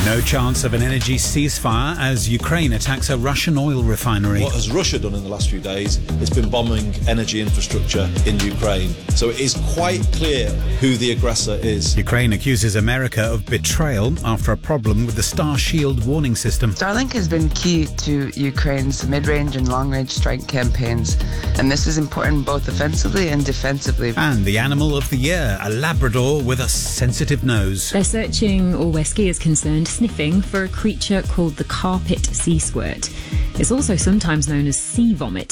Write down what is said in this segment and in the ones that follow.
No chance of an energy ceasefire as Ukraine attacks a Russian oil refinery. What has Russia done in the last few days? It's been bombing energy infrastructure in Ukraine. So it is quite clear who the aggressor is. Ukraine accuses America of betrayal after a problem with the Star Shield warning system. Starlink has been key to Ukraine's mid-range and long-range strike campaigns, and this is important both offensively and defensively. And the animal of the year, a Labrador with a sensitive nose. They're searching, or where skiers concerned, sniffing for a creature called the carpet sea squirt. It's also sometimes known as sea vomit.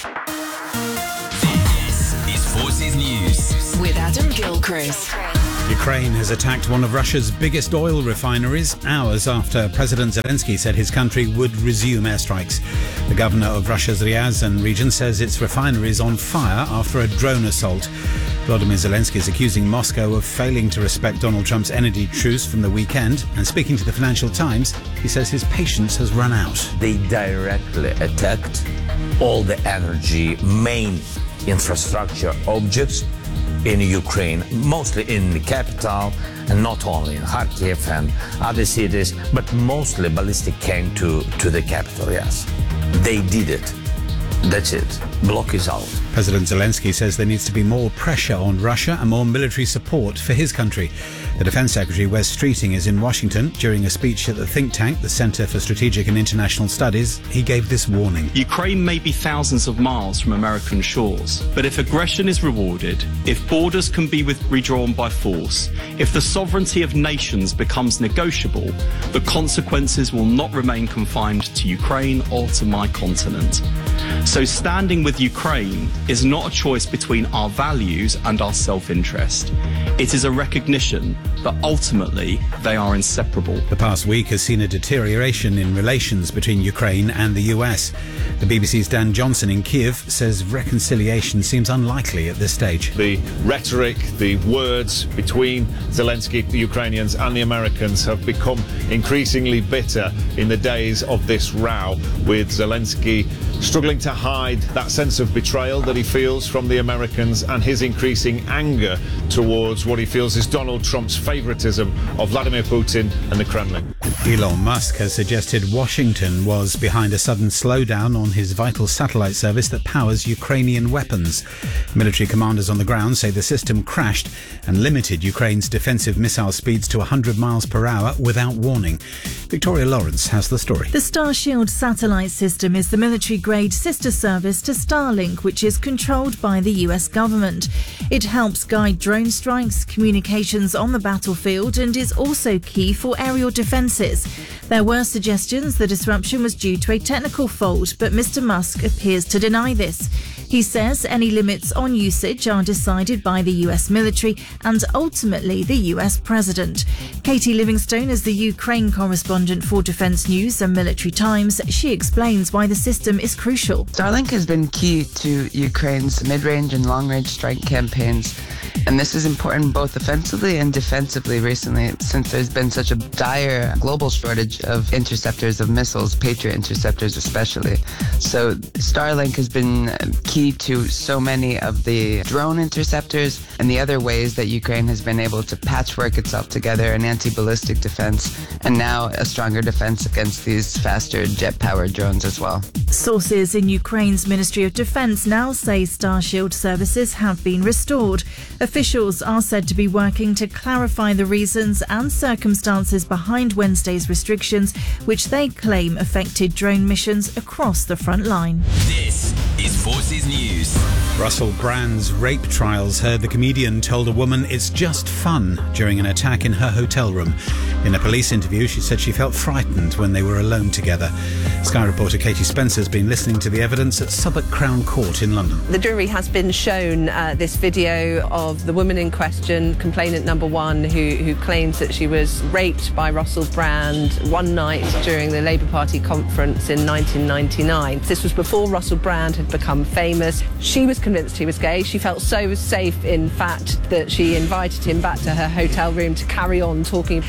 This is Forces News with Adam Gilchrist. Ukraine has attacked one of Russia's biggest oil refineries hours after President Zelensky said his country would resume airstrikes. The governor of Russia's Ryazan region says its refinery is on fire after a drone assault. Volodymyr Zelensky is accusing Moscow of failing to respect Donald Trump's energy truce from the weekend. And speaking to the Financial Times, he says his patience has run out. They directly attacked all the energy main infrastructure objects in Ukraine, mostly in the capital, and not only in Kharkiv and other cities, but mostly ballistic came to the capital, yes. They did it. That's it. Block is out. President Zelensky says there needs to be more pressure on Russia and more military support for his country. The Defense Secretary, Wes Streeting, is in Washington. During a speech at the think tank, the Center for Strategic and International Studies, he gave this warning. Ukraine may be thousands of miles from American shores, but if aggression is rewarded, if borders can be redrawn by force, if the sovereignty of nations becomes negotiable, the consequences will not remain confined to Ukraine or to my continent. So standing with Ukraine is not a choice between our values and our self-interest. It is a recognition that ultimately they are inseparable. The past week has seen a deterioration in relations between Ukraine and the US. The BBC's Dan Johnson in Kiev says reconciliation seems unlikely at this stage. The rhetoric, the words between Zelensky, the Ukrainians and the Americans have become increasingly bitter in the days of this row, with Zelensky struggling to hide that sense of betrayal that he feels from the Americans and his increasing anger towards what he feels is Donald Trump's favoritism of Vladimir Putin and the Kremlin. Elon Musk has suggested Washington was behind a sudden slowdown on his vital satellite service that powers Ukrainian weapons. Military commanders on the ground say the system crashed and limited Ukraine's defensive missile speeds to 100 miles per hour without warning. Victoria Lawrence has the story. The Star Shield satellite system is the military-grade sister service to Starlink, which is controlled by the US government. It helps guide drone strikes, communications on the battlefield, and is also key for aerial defences. There were suggestions the disruption was due to a technical fault, but Mr. Musk appears to deny this. He says any limits on usage are decided by the US military and ultimately the US president. Katie Livingstone is the Ukraine correspondent for Defence News and Military Times. She explains why the system is crucial. Starlink has been key to Ukraine's mid-range and long-range strike campaigns, and this is important both offensively and defensively recently, since there's been such a dire global shortage of interceptors of missiles, Patriot interceptors especially. So Starlink has been key to so many of the drone interceptors and the other ways that Ukraine has been able to patchwork itself together in anti-ballistic defense, and now a stronger defense against these faster jet-powered drones as well. Sources in Ukraine's Ministry of Defence now say Star Shield services have been restored. Officials are said to be working to clarify the reasons and circumstances behind Wednesday's restrictions, which they claim affected drone missions across the front line. This is Forces News. Russell Brand's rape trials heard the comedian told a woman it's just fun during an attack in her hotel room. In a police interview, she said she felt frightened when they were alone together. Sky reporter Katie Spencer has been listening to the evidence at Southwark Crown Court in London. The jury has been shown this video of the woman in question, complainant number one, who claims that she was raped by Russell Brand one night during the Labour Party conference in 1999. This was before Russell Brand had become famous. She was convinced he was gay. She felt so safe, in fact, that she invited him back to her hotel room to carry on talking. In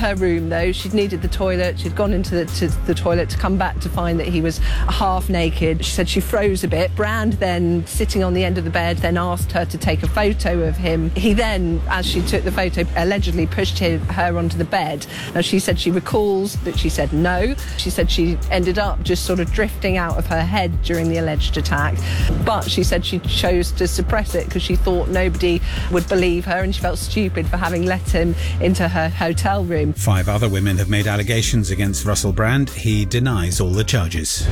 her room, though. She'd needed the toilet. She'd gone into the toilet to come back to find that he was half naked. She said she froze a bit. Brand then, sitting on the end of the bed, then asked her to take a photo of him. He then, as she took the photo, allegedly pushed her onto the bed. Now, she said she recalls that she said no. She said she ended up just sort of drifting out of her head during the alleged attack. But she said she chose to suppress it because she thought nobody would believe her and she felt stupid for having let him into her hotel room. 5 other women have made allegations against Russell Brand. He denies all the charges.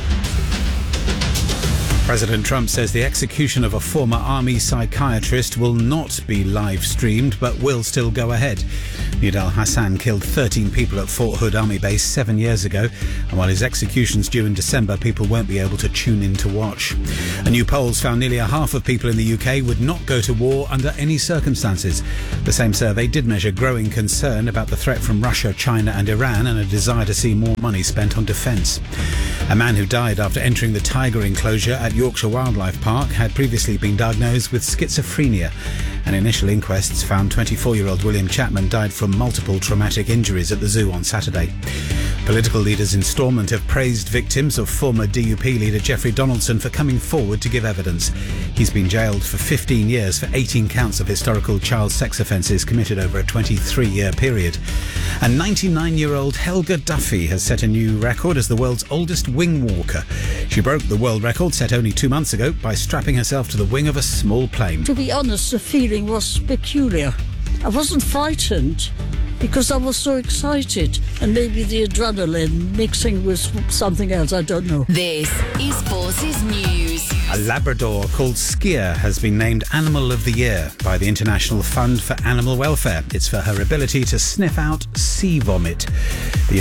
President Trump says the execution of a former army psychiatrist will not be live-streamed, but will still go ahead. Nidal Hassan killed 13 people at Fort Hood Army Base 7 years ago, and while his execution's due in December, people won't be able to tune in to watch. A new polls found nearly a half of people in the UK would not go to war under any circumstances. The same survey did measure growing concern about the threat from Russia, China and Iran, and a desire to see more money spent on defence. A man who died after entering the tiger enclosure at Yorkshire Wildlife Park had previously been diagnosed with schizophrenia, and initial inquests found 24-year-old William Chapman died from multiple traumatic injuries at the zoo on Saturday. Political leaders in Stormont have praised victims of former DUP leader Jeffrey Donaldson for coming forward to give evidence. He's been jailed for 15 years for 18 counts of historical child sex offences committed over a 23-year period. And 99-year-old Helga Duffy has set a new record as the world's oldest wing walker. She broke the world record set only 2 months ago by strapping herself to the wing of a small plane. To be honest, the feeling was peculiar. I wasn't frightened because I was so excited, and maybe the adrenaline mixing with something else, I don't know. This is Forces News. A Labrador called Skier has been named Animal of the Year by the International Fund for Animal Welfare. It's for her ability to sniff out sea vomit. The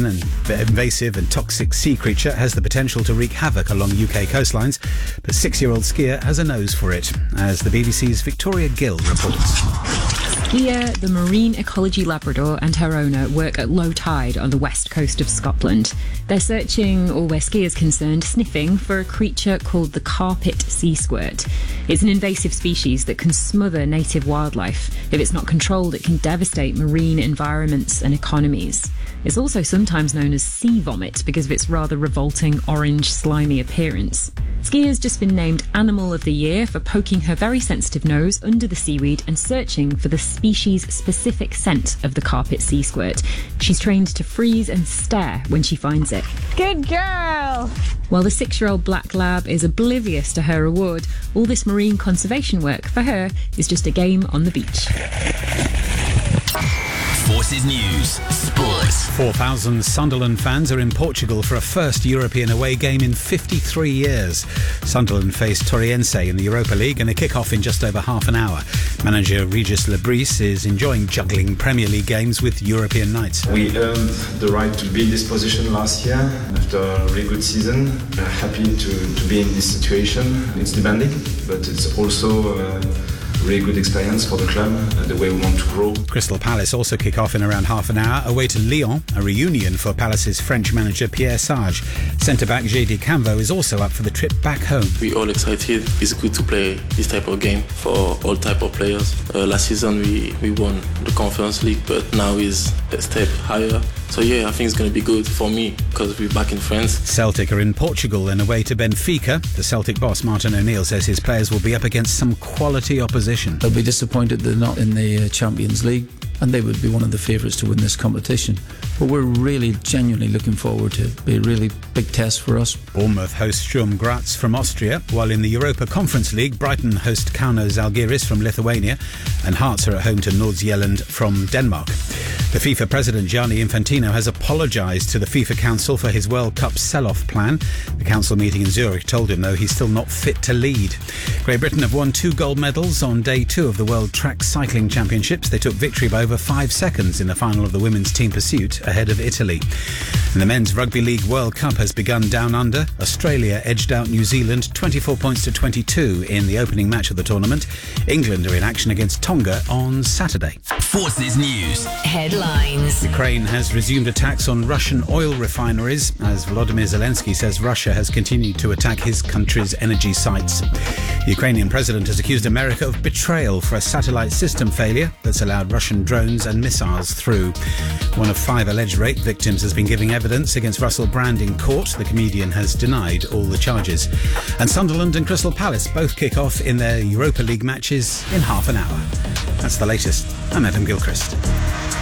invasive and toxic sea creature has the potential to wreak havoc along UK coastlines, but 6-year-old Skier has a nose for it, as the BBC's Victoria Gill reports. Skier, the marine ecology Labrador, and her owner work at low tide on the west coast of Scotland. They're searching, or where Skier's concerned, sniffing for a creature called the carpet sea squirt. It's an invasive species that can smother native wildlife. If it's not controlled, it can devastate marine environments and economies. It's also sometimes known as sea vomit because of its rather revolting orange, slimy appearance. Skier's just been named Animal of the Year for poking her very sensitive nose under the seaweed and searching for the species-specific scent of the carpet sea squirt. She's trained to freeze and stare when she finds it. Good girl! While the 6-year-old black lab is oblivious to her reward, all this marine conservation work for her is just a game on the beach. Forces News Sports. 4,000 Sunderland fans are in Portugal for a first European away game in 53 years. Sunderland face Torriense in the Europa League and a kick-off in just over half an hour. Manager Regis Lebris is enjoying juggling Premier League games with European nights. We earned the right to be in this position last year after a really good season. We're happy to be in this situation. It's demanding, but it's also really good experience for the club and the way we want to grow. Crystal Palace also kick off in around half an hour away to Lyon, a reunion for Palace's French manager Pierre Sage. Centre-back JD Camvo is also up for the trip back home. We're all excited. It's good to play this type of game for all type of players. Last season we won the Conference League, but now is a step higher. So yeah, I think it's going to be good for me because we're back in France. Celtic are in Portugal and away to Benfica. The Celtic boss Martin O'Neill says his players will be up against some quality opposition. They'll be disappointed they're not in the Champions League, and they would be one of the favourites to win this competition. But we're really genuinely looking forward to it. It'll be a really big test for us. Bournemouth host Sturm Graz from Austria, while in the Europa Conference League, Brighton host Kauno Žalgiris from Lithuania, and Hearts are at home to Nordsjælland from Denmark. The FIFA president Gianni Infantino has apologised to the FIFA Council for his World Cup sell-off plan. The council meeting in Zurich told him, though, he's still not fit to lead. Great Britain have won 2 gold medals on day 2 of the World Track Cycling Championships. They took victory by over 5 seconds in the final of the women's team pursuit ahead of Italy. And the Men's Rugby League World Cup has begun down under. Australia edged out New Zealand 24 points to 22 in the opening match of the tournament. England are in action against Tonga on Saturday. Forces News Headlines. Ukraine has resumed attacks on Russian oil refineries as Volodymyr Zelensky says Russia has continued to attack his country's energy sites. The Ukrainian president has accused America of betrayal for a satellite system failure that's allowed Russian drones drones and missiles through. One of 5 alleged rape victims has been giving evidence against Russell Brand in court. The comedian has denied all the charges. And Sunderland and Crystal Palace both kick off in their Europa League matches in half an hour. That's the latest. I'm Adam Gilchrist.